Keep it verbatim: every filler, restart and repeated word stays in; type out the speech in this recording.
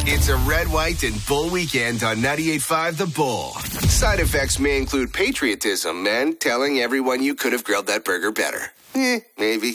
It's a red, white, and bull weekend on ninety-eight point five The Bull. Side effects may include patriotism and telling everyone you could have grilled that burger better. Eh, maybe.